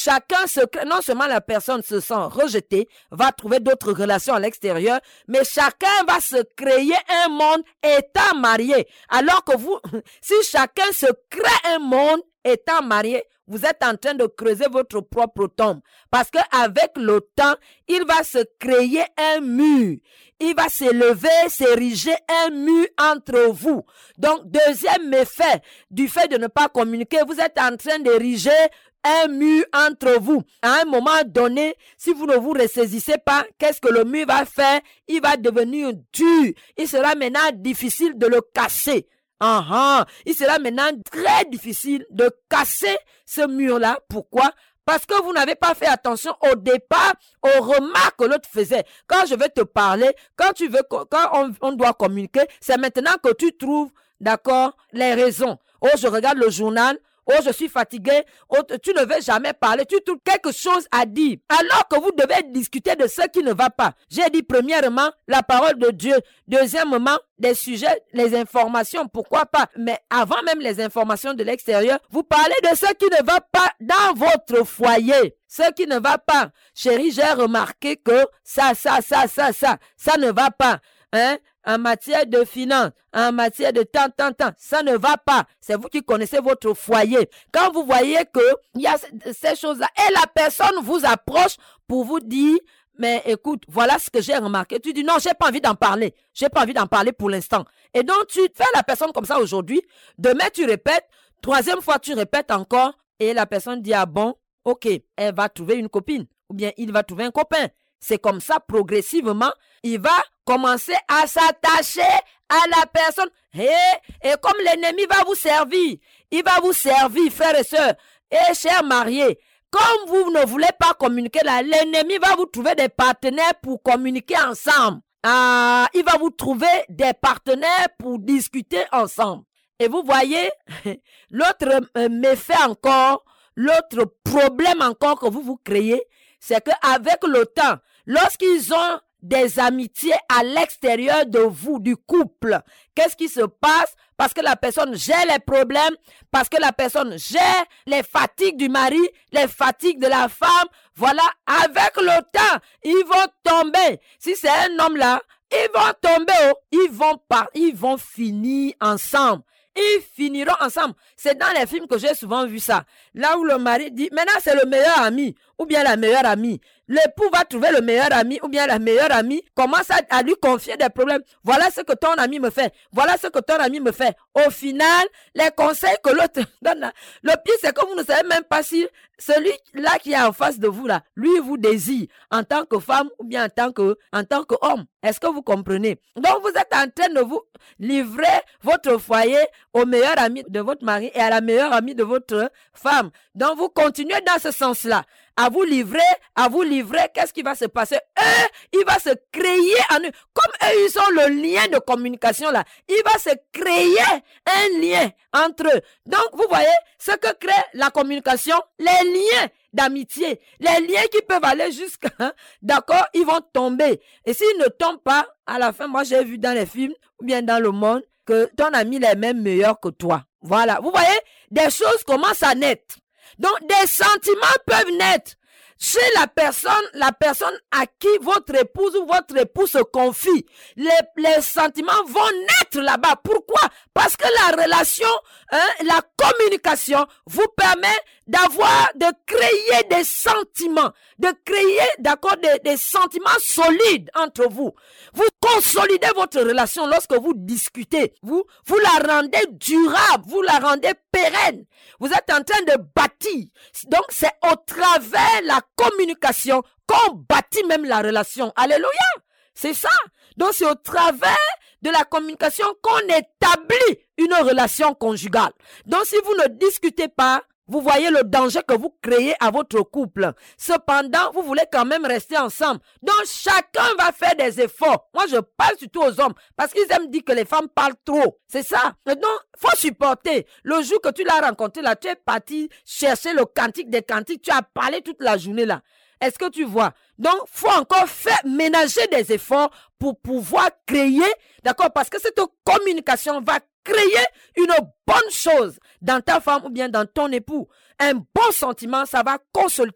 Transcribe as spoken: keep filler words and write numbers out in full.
chacun se crée, non seulement la personne se sent rejetée, va trouver d'autres relations à l'extérieur, mais chacun va se créer un monde étant marié. Alors que vous, si chacun se crée un monde étant marié, vous êtes en train de creuser votre propre tombe. Parce qu'avec le temps, il va se créer un mur. Il va s'élever, s'ériger un mur entre vous. Donc, deuxième méfait du fait de ne pas communiquer, vous êtes en train d'ériger un mur entre vous. À un moment donné, si vous ne vous ressaisissez pas, qu'est-ce que le mur va faire? Il va devenir dur. Il sera maintenant difficile de le casser. Ah ah, il sera maintenant très difficile de casser ce mur-là. Pourquoi? Parce que vous n'avez pas fait attention au départ aux remarques que l'autre faisait. Quand je vais te parler, quand tu veux, quand on, on doit communiquer, c'est maintenant que tu trouves, d'accord, les raisons. Oh, je regarde le journal. Oh, je suis fatigué. Oh, tu ne veux jamais parler. Tu trouves quelque chose à dire. Alors que vous devez discuter de ce qui ne va pas. J'ai dit premièrement, la parole de Dieu. Deuxièmement, des sujets, les informations. Pourquoi pas? Mais avant même les informations de l'extérieur, vous parlez de ce qui ne va pas dans votre foyer. Ce qui ne va pas. Chérie, j'ai remarqué que ça, ça, ça, ça, ça, ça ne va pas. Hein? En matière de finances, en matière de tant, tant, tant, ça ne va pas. C'est vous qui connaissez votre foyer. Quand vous voyez qu'il y a ces choses-là, et la personne vous approche pour vous dire, mais écoute, voilà ce que j'ai remarqué. Tu dis, non, j'ai pas envie d'en parler. J'ai pas envie d'en parler pour l'instant. Et donc, tu fais la personne comme ça aujourd'hui. Demain, tu répètes. Troisième fois, tu répètes encore. Et la personne dit, ah bon, ok, elle va trouver une copine. Ou bien, il va trouver un copain. C'est comme ça, progressivement, il va commencer à s'attacher à la personne. Et, et comme l'ennemi va vous servir, il va vous servir, frères et sœurs, et chers mariés. Comme vous ne voulez pas communiquer là, l'ennemi va vous trouver des partenaires pour communiquer ensemble. Ah, il va vous trouver des partenaires pour discuter ensemble. Et vous voyez, l'autre euh, méfait encore, l'autre problème encore que vous vous créez, c'est qu'avec le temps, lorsqu'ils ont des amitiés à l'extérieur de vous, du couple, qu'est-ce qui se passe? Parce que la personne gère les problèmes, parce que la personne gère les fatigues du mari, les fatigues de la femme. Voilà, avec le temps, ils vont tomber. Si c'est un homme là, ils vont tomber, oh, ils vont par, ils vont finir ensemble. Ils finiront ensemble. C'est dans les films que j'ai souvent vu ça. Là où le mari dit, maintenant c'est le meilleur ami ou bien la meilleure amie. L'époux va trouver le meilleur ami ou bien la meilleure amie, commence à, à lui confier des problèmes. Voilà ce que ton ami me fait. Voilà ce que ton ami me fait. Au final, les conseils que l'autre donne, le pire c'est que vous ne savez même pas si celui-là qui est en face de vous là, lui vous désire en tant que femme ou bien en tant que, en tant qu'homme. Est-ce que vous comprenez? Donc vous êtes en train de vous livrer votre foyer au meilleur ami de votre mari et à la meilleure amie de votre femme. Donc vous continuez dans ce sens-là. À vous livrer, à vous livrer, qu'est-ce qui va se passer? Eux, il va se créer en eux. Comme eux, ils ont le lien de communication là, il va se créer un lien entre eux. Donc, vous voyez, ce que crée la communication, les liens d'amitié, les liens qui peuvent aller jusqu'à, hein, d'accord, ils vont tomber. Et s'ils ne tombent pas, à la fin, moi j'ai vu dans les films, ou bien dans le monde, que ton ami est même meilleur que toi. Voilà, vous voyez, des choses commencent à naître. Donc, des sentiments peuvent naître chez la personne, la personne à qui votre épouse ou votre époux se confie. Les, les sentiments vont naître là-bas. Pourquoi? Parce que la relation, hein, la communication vous permet d'avoir, de créer des sentiments, de créer, d'accord, des, des sentiments solides entre vous. Vous consolidez votre relation lorsque vous discutez. Vous, vous la rendez durable, vous la rendez pérenne. Vous êtes en train de bâtir. Donc, c'est au travers la communication qu'on bâtit même la relation. Alléluia! C'est ça. Donc, c'est au travers de la communication qu'on établit une relation conjugale. Donc, si vous ne discutez pas, vous voyez le danger que vous créez à votre couple. Cependant, vous voulez quand même rester ensemble. Donc, chacun va faire des efforts. Moi, je parle surtout aux hommes parce qu'ils aiment dire que les femmes parlent trop. C'est ça. Donc, faut supporter. Le jour que tu l'as rencontré là, tu es parti chercher le cantique des cantiques. Tu as parlé toute la journée là. Est-ce que tu vois? Donc, faut encore faire ménager des efforts pour pouvoir créer, d'accord? Parce que cette communication va créer une bonne chose dans ta femme ou bien dans ton époux. Un bon sentiment, ça va consolider